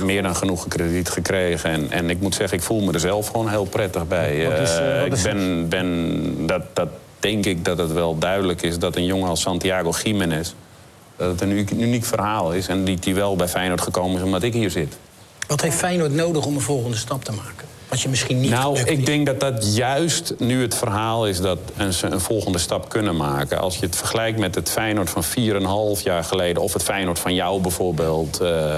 meer dan genoeg krediet gekregen. En ik moet zeggen, ik voel me er zelf gewoon heel prettig bij. Dat denk ik dat het wel duidelijk is dat een jongen als Santiago Giménez... dat het een uniek verhaal is en die wel bij Feyenoord gekomen is omdat ik hier zit. Wat heeft Feyenoord nodig om een volgende stap te maken? Wat je misschien niet Nou, ik denk dat dat juist nu het verhaal is dat ze een volgende stap kunnen maken. Als je het vergelijkt met het Feyenoord van 4,5 jaar geleden... of het Feyenoord van jou bijvoorbeeld,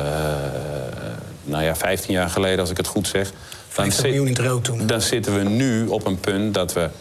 15 jaar geleden als ik het goed zeg... 50 miljoen in het rood toen. Dan zitten we nu op een punt dat we,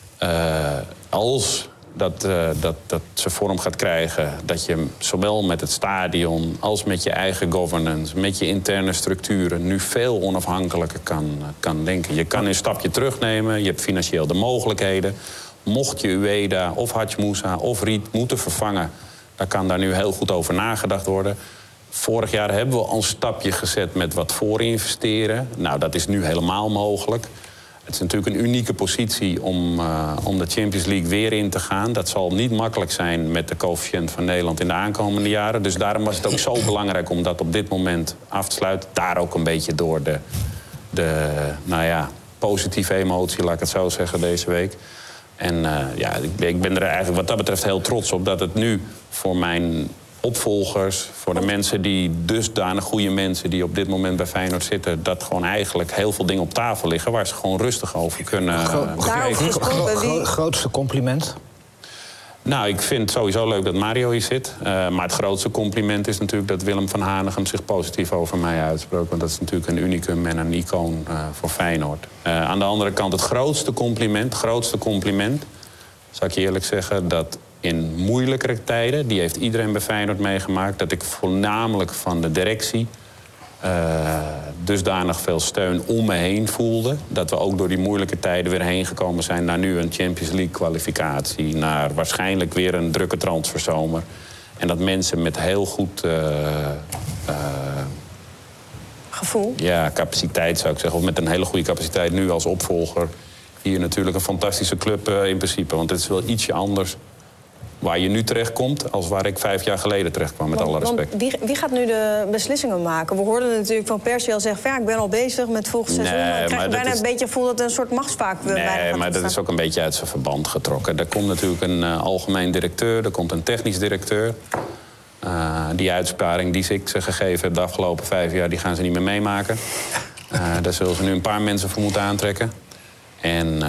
als dat ze vorm gaat krijgen... dat je zowel met het stadion als met je eigen governance... met je interne structuren nu veel onafhankelijker kan denken. Je kan een stapje terugnemen, je hebt financieel de mogelijkheden. Mocht je Ueda of Hadj Moussa of Riet moeten vervangen... dan kan daar nu heel goed over nagedacht worden. Vorig jaar hebben we al een stapje gezet met wat voorinvesteren. Nou, dat is nu helemaal mogelijk. Het is natuurlijk een unieke positie om de Champions League weer in te gaan. Dat zal niet makkelijk zijn met de coëfficiënt van Nederland in de aankomende jaren. Dus daarom was het ook zo belangrijk om dat op dit moment af te sluiten. Daar ook een beetje door de positieve emotie, laat ik het zo zeggen, deze week. En ik ben er eigenlijk wat dat betreft heel trots op dat het nu voor mijn opvolgers, voor de mensen die dusdanig goede mensen die op dit moment bij Feyenoord zitten, dat gewoon eigenlijk heel veel dingen op tafel liggen waar ze gewoon rustig over kunnen Daarover grootste compliment? Nou, ik vind het sowieso leuk dat Mario hier zit. Maar het grootste compliment is natuurlijk dat Willem van Hanegem zich positief over mij uitspreekt. Want dat is natuurlijk een unicum en een icoon voor Feyenoord. Aan de andere kant het grootste compliment, zal ik je eerlijk zeggen, dat in moeilijkere tijden, die heeft iedereen bij Feyenoord meegemaakt, dat ik voornamelijk van de directie dusdanig veel steun om me heen voelde. Dat we ook door die moeilijke tijden weer heen gekomen zijn naar nu een Champions League kwalificatie, naar waarschijnlijk weer een drukke transferzomer. En dat mensen met heel goed gevoel? Ja, capaciteit zou ik zeggen. Of met een hele goede capaciteit nu als opvolger. Hier natuurlijk een fantastische club in principe. Want het is wel ietsje anders waar je nu terechtkomt als waar ik 5 jaar geleden terecht kwam, met alle respect. Wie gaat nu de beslissingen maken? We hoorden natuurlijk van Persie al zeggen, ja, ik ben al bezig met volgend seizoen. Ik krijg bijna een beetje gevoel dat het een soort machtsvaak Nee, maar dat is ook een beetje uit zijn verband getrokken. Er komt natuurlijk een algemeen directeur, er komt een technisch directeur. Die uitspraking die ik ze gegeven heb de afgelopen 5 jaar, die gaan ze niet meer meemaken. Daar zullen ze nu een paar mensen voor moeten aantrekken. En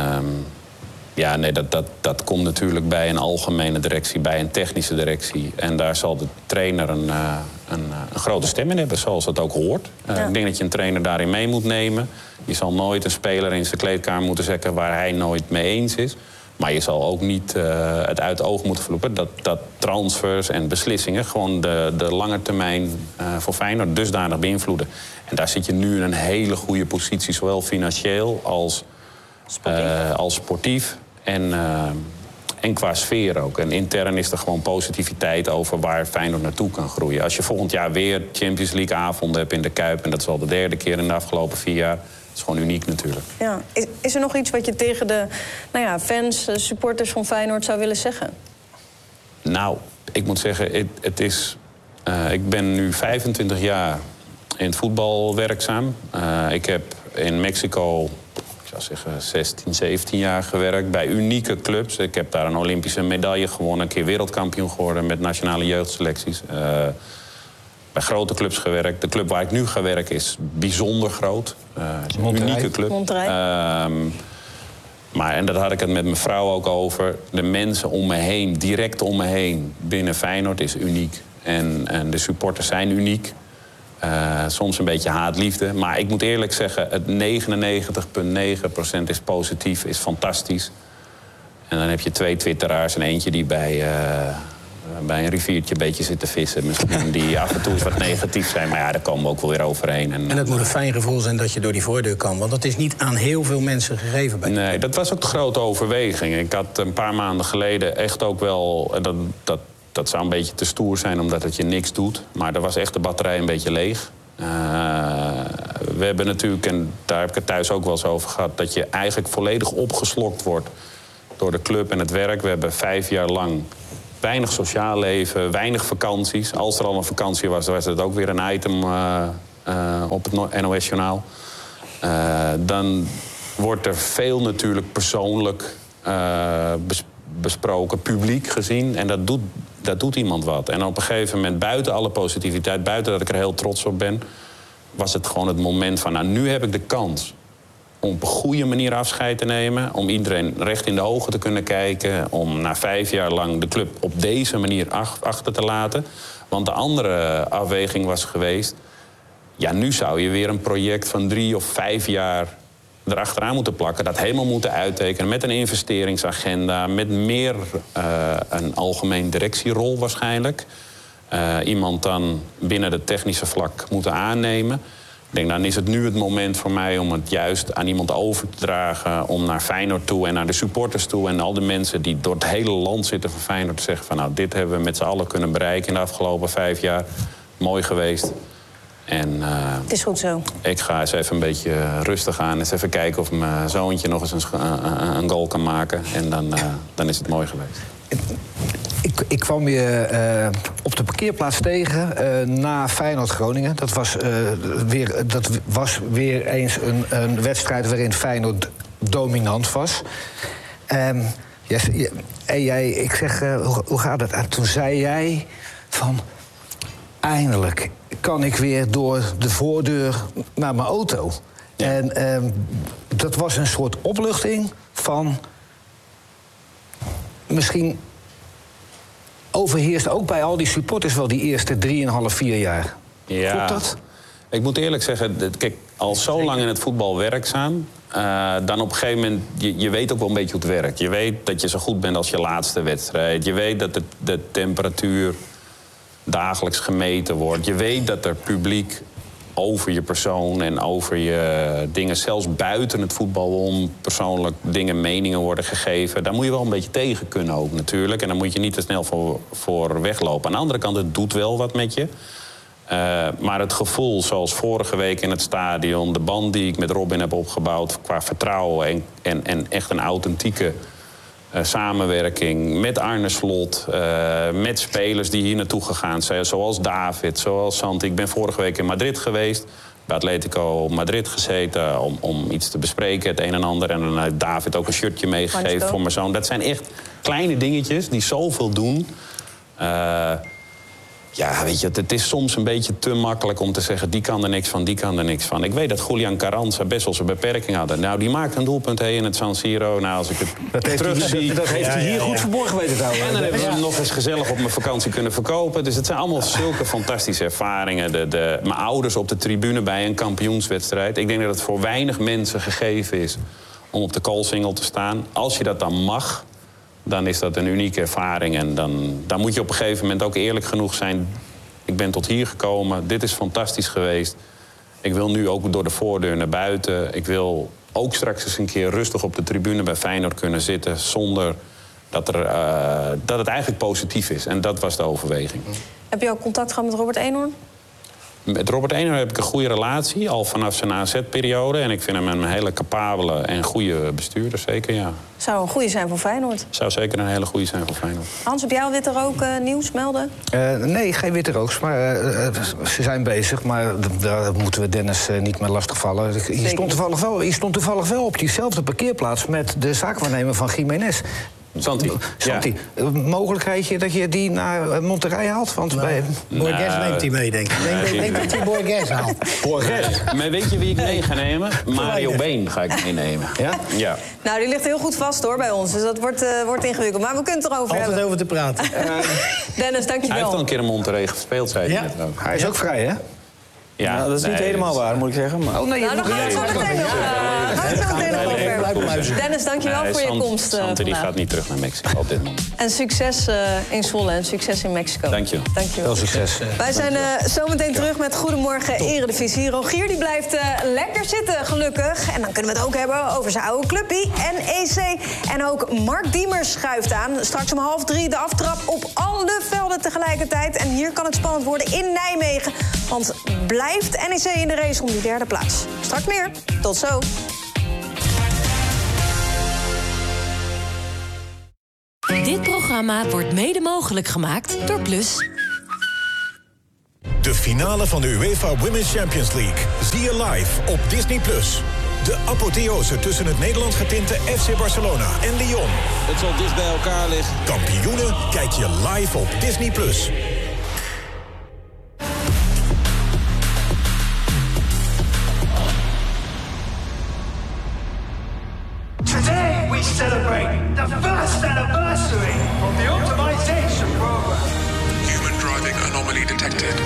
dat komt natuurlijk bij een algemene directie, bij een technische directie. En daar zal de trainer een grote stem in hebben, zoals dat ook hoort. Ik denk dat je een trainer daarin mee moet nemen. Je zal nooit een speler in zijn kleedkamer moeten zeggen waar hij nooit mee eens is. Maar je zal ook niet het uit het oog moeten verlopen dat transfers en beslissingen gewoon de lange termijn voor Feyenoord dusdanig beïnvloeden. En daar zit je nu in een hele goede positie, zowel financieel als sportief. En qua sfeer ook. En intern is er gewoon positiviteit over waar Feyenoord naartoe kan groeien. Als je volgend jaar weer Champions League avonden hebt in de Kuip, en dat is al de 3e keer in de afgelopen 4 jaar. Dat is gewoon uniek natuurlijk. Ja. Is er nog iets wat je tegen de fans, supporters van Feyenoord zou willen zeggen? Nou, ik moet zeggen, ik ben nu 25 jaar in het voetbal werkzaam. Ik heb in Mexico, ik zou zeggen, 16, 17 jaar gewerkt bij unieke clubs. Ik heb daar een Olympische medaille gewonnen, een keer wereldkampioen geworden met nationale jeugdselecties. Bij grote clubs gewerkt. De club waar ik nu ga werken is bijzonder groot. Een unieke club. En dat had ik het met mijn vrouw ook over. De mensen om me heen, direct om me heen, binnen Feyenoord is uniek. En de supporters zijn uniek. Soms een beetje haat-liefde. Maar ik moet eerlijk zeggen, het 99,9% is positief, is fantastisch. En dan heb je 2 twitteraars en eentje die bij een riviertje een beetje zitten vissen. Misschien die af en toe eens wat negatief zijn. Maar ja, daar komen we ook wel weer overheen. En het moet een fijn gevoel zijn dat je door die voordeur kan. Want dat is niet aan heel veel mensen gegeven. Nee, dat was ook de grote overweging. Ik had een paar maanden geleden echt ook wel... Dat zou een beetje te stoer zijn omdat het je niks doet. Maar er was echt de batterij een beetje leeg. We hebben natuurlijk, en daar heb ik het thuis ook wel eens over gehad, dat je eigenlijk volledig opgeslokt wordt door de club en het werk. We hebben 5 jaar lang weinig sociaal leven, weinig vakanties. Als er al een vakantie was, was het ook weer een item op het NOS-journaal. Dan wordt er veel natuurlijk persoonlijk besproken, publiek gezien. En dat doet iemand wat. En op een gegeven moment, buiten alle positiviteit, buiten dat ik er heel trots op ben, was het gewoon het moment van, nou, nu heb ik de kans om op een goede manier afscheid te nemen, om iedereen recht in de ogen te kunnen kijken, om na 5 jaar lang de club op deze manier achter te laten. Want de andere afweging was geweest, ja, nu zou je weer een project van 3 of 5 jaar erachteraan moeten plakken, dat helemaal moeten uittekenen met een investeringsagenda, met meer een algemeen directierol waarschijnlijk. Iemand dan binnen het technische vlak moeten aannemen. Ik denk, dan is het nu het moment voor mij om het juist aan iemand over te dragen, om naar Feyenoord toe en naar de supporters toe en al de mensen die door het hele land zitten van Feyenoord te zeggen van, nou, dit hebben we met z'n allen kunnen bereiken in de afgelopen 5 jaar. Mooi geweest. En, het is goed zo. Ik ga eens even een beetje rustig aan. Eens even kijken of mijn zoontje nog eens een goal kan maken. En dan is het mooi geweest. Ik kwam je op de parkeerplaats tegen na Feyenoord-Groningen. Dat was weer eens een wedstrijd waarin Feyenoord dominant was. Ik zeg, hoe gaat het? En toen zei jij van, eindelijk kan ik weer door de voordeur naar mijn auto. Ja. En dat was een soort opluchting van, misschien overheerst ook bij al die supporters wel die eerste 3,5, 4 jaar. Ja. Klopt dat? Ik moet eerlijk zeggen, kijk, al zo lang in het voetbal werkzaam, dan op een gegeven moment, je weet ook wel een beetje hoe het werkt. Je weet dat je zo goed bent als je laatste wedstrijd. Je weet dat de temperatuur dagelijks gemeten wordt. Je weet dat er publiek over je persoon en over je dingen, zelfs buiten het voetbal om, persoonlijk dingen, meningen worden gegeven. Daar moet je wel een beetje tegen kunnen ook natuurlijk. En daar moet je niet te snel voor weglopen. Aan de andere kant, het doet wel wat met je. Maar het gevoel, zoals vorige week in het stadion, de band die ik met Robin heb opgebouwd qua vertrouwen en echt een authentieke samenwerking met Arne Slot, met spelers die hier naartoe gegaan zijn, zoals David, zoals Santi. Ik ben vorige week in Madrid geweest, bij Atletico Madrid gezeten om iets te bespreken, het een en ander. En dan heeft David ook een shirtje meegegeven voor mijn zoon. Dat zijn echt kleine dingetjes die zoveel doen. Ja, weet je, het is soms een beetje te makkelijk om te zeggen, die kan er niks van, die kan er niks van. Ik weet dat Julian Carranza best wel zijn beperking had. Nou, die maakt een doelpunt in het San Siro. Nou, als ik het terugzie, dat heeft hij hier goed verborgen weten te houden. En dan hebben we hem nog eens gezellig op mijn vakantie kunnen verkopen. Dus het zijn allemaal zulke fantastische ervaringen. Mijn ouders op de tribune bij een kampioenswedstrijd. Ik denk dat het voor weinig mensen gegeven is om op de Koolsingel te staan. Als je dat dan mag, dan is dat een unieke ervaring. En dan moet je op een gegeven moment ook eerlijk genoeg zijn. Ik ben tot hier gekomen, dit is fantastisch geweest. Ik wil nu ook door de voordeur naar buiten. Ik wil ook straks eens een keer rustig op de tribune bij Feyenoord kunnen zitten, zonder dat het eigenlijk positief is. En dat was de overweging. Heb je ook contact gehad met Robert Eenhoorn? Met Robert Eenhoorn heb ik een goede relatie, al vanaf zijn AZ-periode. En ik vind hem een hele capabele en goede bestuurder, zeker, ja. Zou een goede zijn voor Feyenoord? Zou zeker een hele goede zijn voor Feyenoord. Hans, heb jij al witte rook nieuws melden? Nee, geen witte rooks, maar ze zijn bezig. Maar daar moeten we Dennis niet meer lastigvallen. Je stond toevallig wel op diezelfde parkeerplaats met de zaakwaarnemer van Jiménez. Santi. Ja. Mogelijkheidje dat je die naar Monterrey haalt? Want Borges neemt hij mee, denk ik. Ik denk dat hij Borges haalt. Borges? Maar weet je wie ik mee ga nemen? Mario Been ga ik meenemen. Ja? Ja. Nou, die ligt heel goed vast hoor bij ons. Dus dat wordt ingewikkeld. Maar we kunnen het erover hebben. Altijd over te praten. Dennis, dankjewel. Hij heeft al een keer in Monterrey gespeeld, zei hij net ook. Hij is ook vrij, hè? Ja, nou, dat is niet helemaal waar, moet ik zeggen. Maar... Oh nee, nou, dan gaan we het zo meteen nog over. Dennis, dankjewel voor je komst Santi die gaat niet terug naar Mexico op dit moment. En succes in Zwolle en succes in Mexico. Dank je. Veel succes. Wij zijn zometeen terug met Goedemorgen Eredivisie. Rogier die blijft lekker zitten, gelukkig. En dan kunnen we het ook hebben over zijn oude clubpie, NEC. En ook Mark Diemers schuift aan. Straks om 2:30 de aftrap op alle velden tegelijkertijd. En hier kan het spannend worden in Nijmegen. Want blijft NEC in de race om die 3e plaats? Straks meer. Tot zo. Dit programma wordt mede mogelijk gemaakt door Plus. De finale van de UEFA Women's Champions League zie je live op Disney+. De apotheose tussen het Nederlands getinte FC Barcelona en Lyon. Het zal dicht bij elkaar liggen. Kampioenen kijk je live op Disney+. Today we celebrate the first anniversary of the optimization program. Human driving anomaly detected.